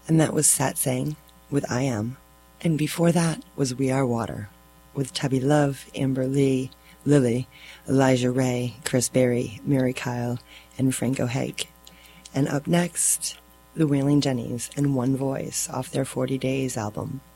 And that was Satsang with I Am. And before that was We Are Water with Tubby Love, Amber Lee, Lily, Elijah Ray, Chris Berry, Mary Kyle, and Franco Haig. And up next, the Wailing Jennies and One Voice off their 40 Days album.